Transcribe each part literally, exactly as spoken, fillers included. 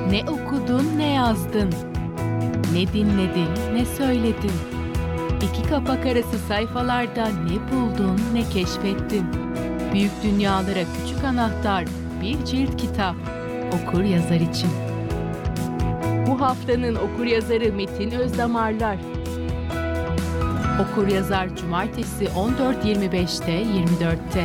Ne okudun ne yazdın, ne dinledin ne söyledin. İki kapak arası sayfalarda ne buldun ne keşfettin. Büyük dünyalara küçük anahtar, bir cilt kitap. Okur yazar için. Bu haftanın okur yazarı Metin Özdamarlar. Okur yazar Cumartesi on dört yirmi beşte yirmi dörtte.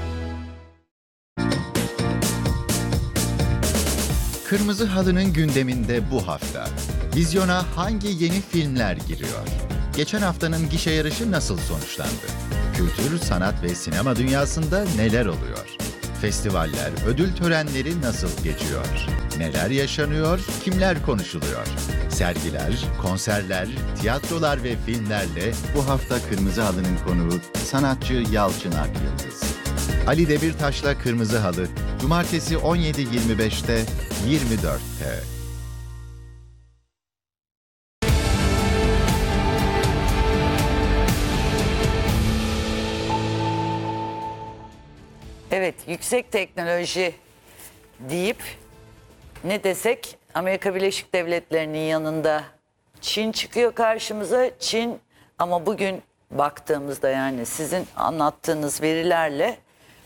Kırmızı Halı'nın gündeminde bu hafta. Vizyona hangi yeni filmler giriyor? Geçen haftanın gişe yarışı nasıl sonuçlandı? Kültür, sanat ve sinema dünyasında neler oluyor? Festivaller, ödül törenleri nasıl geçiyor? Neler yaşanıyor, kimler konuşuluyor? Sergiler, konserler, tiyatrolar ve filmlerle bu hafta Kırmızı Halı'nın konuğu sanatçı Yalçın Akyıldız. Ali Demirtaş'la Kırmızı Halı, Cumartesi on yedi yirmi beşte yirmi dörtte. Evet, yüksek teknoloji deyip ne desek Amerika Birleşik Devletleri'nin yanında Çin çıkıyor karşımıza. Çin ama bugün baktığımızda yani sizin anlattığınız verilerle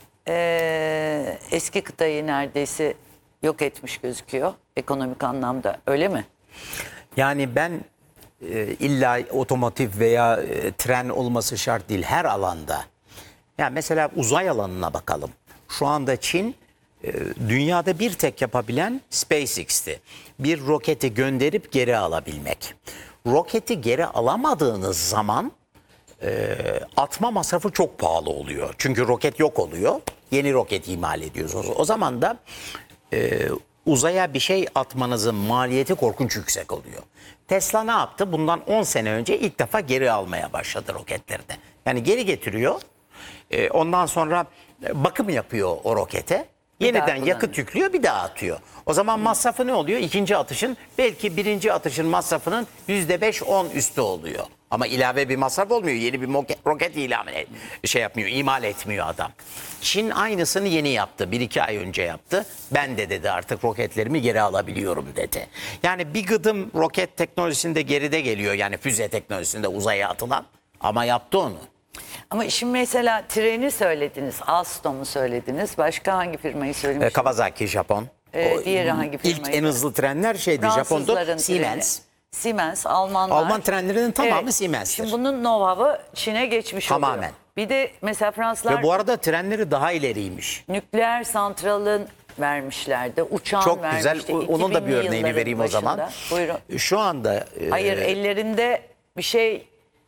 e, eski kıtayı neredeyse yok etmiş gözüküyor ekonomik anlamda, öyle mi? Yani ben e, illa otomotiv veya e, tren olması şart değil, her alanda. Yani mesela uzay alanına bakalım. Şu anda Çin e, dünyada bir tek yapabilen SpaceX'ti. Bir roketi gönderip geri alabilmek. Roketi geri alamadığınız zaman e, atma masrafı çok pahalı oluyor. Çünkü roket yok oluyor. Yeni roket imal ediyorsunuz. O zaman da e, uzaya bir şey atmanızın maliyeti korkunç yüksek oluyor. Tesla ne yaptı? Bundan on sene önce ilk defa geri almaya başladı roketlerini. Yani geri getiriyor. E, ondan sonra bakım yapıyor o rokete. Yeniden yakıt yüklüyor, bir daha atıyor. O zaman masrafı ne oluyor? İkinci atışın belki birinci atışın masrafının yüzde beş on üstü oluyor. Ama ilave bir masraf olmuyor. Yeni bir roket ilave şey yapmıyor, imal etmiyor adam. Çin aynısını yeni yaptı. Bir iki ay önce yaptı. Ben de dedi artık roketlerimi geri alabiliyorum dedi. Yani bir gıdım roket teknolojisinde geride geliyor. Yani füze teknolojisinde uzaya atılan. Ama yaptı onu. Ama şimdi mesela treni söylediniz, Alstom'u söylediniz. Başka hangi firmayı söylemiştiniz? E, Kawasaki, Japon. Ee, O, diğeri hangi firmayı? İlk en hızlı trenler şeydi, Japon'da Siemens. Treni. Siemens, Almanlar. Alman trenlerinin tamamı evet. Siemens'tir. Şimdi bunun know-how'ı Çin'e geçmiş tamamen oluyor. Bir de mesela Fransızlar... Ve bu arada trenleri daha ileriymiş. Nükleer santralın vermişlerdi, uçağın çok vermişti. Çok güzel, onun da bir örneğini vereyim başında. O zaman. Buyurun. Şu anda... Hayır, e, ellerinde bir şey...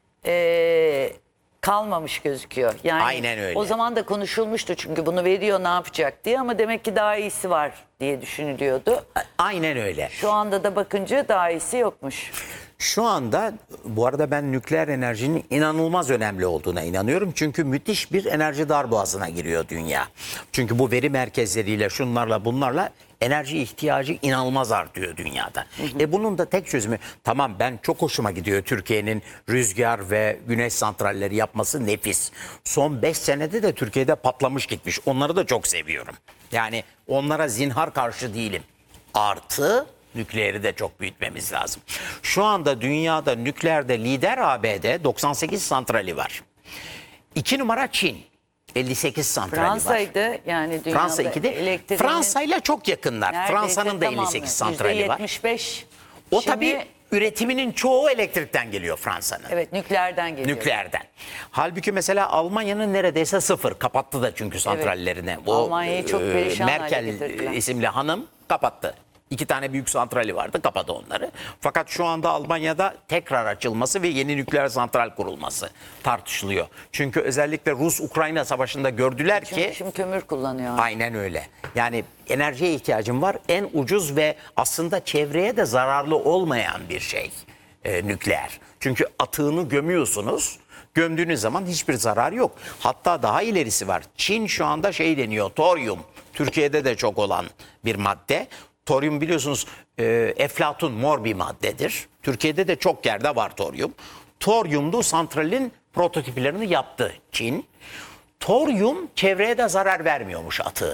E, kalmamış gözüküyor. Yani aynen öyle. O zaman da konuşulmuştu çünkü bunu veriyor ne yapacak diye, ama demek ki daha iyisi var diye düşünülüyordu. Aynen öyle. Şu anda da bakınca daha iyisi yokmuş. Şu anda bu arada ben nükleer enerjinin inanılmaz önemli olduğuna inanıyorum. Çünkü müthiş bir enerji darboğazına giriyor dünya. Çünkü bu veri merkezleriyle şunlarla bunlarla enerji ihtiyacı inanılmaz artıyor dünyada. Hı hı. E bunun da tek çözümü, tamam ben çok hoşuma gidiyor Türkiye'nin rüzgar ve güneş santralleri yapması, nefis. Son beş senede de Türkiye'de patlamış gitmiş. Onları da çok seviyorum. Yani onlara zinhar karşı değilim. Artı nükleeri de çok büyütmemiz lazım. Şu anda dünyada nükleerde lider A B D, doksan sekiz santrali var. İki numara Çin. elli sekiz santrali Fransa'ydı var. yani dünyada. Fransa ikide. Fransa'yla çok yakınlar. Fransa'nın da elli sekiz santrali var. yüzde yetmiş beş. O Şimdi, tabii üretiminin çoğu elektrikten geliyor Fransa'nın. Evet, nükleerden geliyor. Nükleerden. Halbuki mesela Almanya'nın neredeyse sıfır. Kapattı da çünkü santrallerini. Evet. O, Almanya'yı çok perişan hale Merkel getirdiler. isimli hanım kapattı. İki tane büyük santrali vardı, kapadı onları. Fakat şu anda Almanya'da tekrar açılması ve yeni nükleer santral kurulması tartışılıyor. Çünkü özellikle Rus-Ukrayna savaşında gördüler Çünkü ki... şimdi kömür kullanıyor. Aynen öyle. Yani enerjiye ihtiyacım var. En ucuz ve aslında çevreye de zararlı olmayan bir şey e, nükleer. Çünkü atığını gömüyorsunuz. Gömdüğünüz zaman hiçbir zarar yok. Hatta daha ilerisi var. Çin şu anda şey deniyor, toryum. Türkiye'de de çok olan bir madde. Toryum biliyorsunuz e, eflatun, mor bir maddedir. Türkiye'de de çok yerde var toryum. Toryumlu santralin prototiplerini yaptı Çin. Toryum çevreye de zarar vermiyormuş atığı.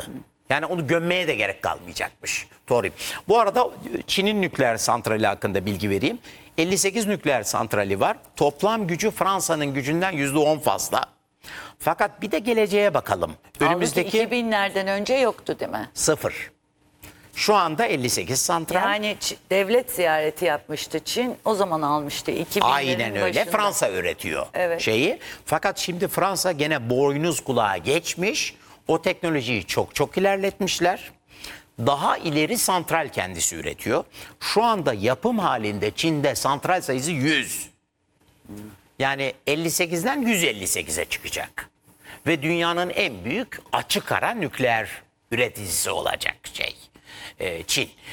Yani onu gömmeye de gerek kalmayacakmış. Doğru. Bu arada Çin'in nükleer santrali hakkında bilgi vereyim. elli sekiz nükleer santrali var. Toplam gücü Fransa'nın gücünden yüzde on fazla. Fakat bir de geleceğe bakalım. Önümüzdeki iki binlerden önce yoktu değil mi? sıfır. Şu anda elli sekiz santral. Yani Ç- devlet ziyareti yapmıştı Çin. O zaman almıştı. iki binlerin Aynen öyle. başında. Fransa üretiyor Evet. şeyi. Fakat şimdi Fransa gene boynuz kulağa geçmiş. O teknolojiyi çok çok ilerletmişler. Daha ileri santral kendisi üretiyor. Şu anda yapım halinde Çin'de santral sayısı yüz. Yani elli sekizden yüz elli sekize çıkacak. Ve dünyanın en büyük açık ara nükleer üreticisi olacak şey. e, Çin.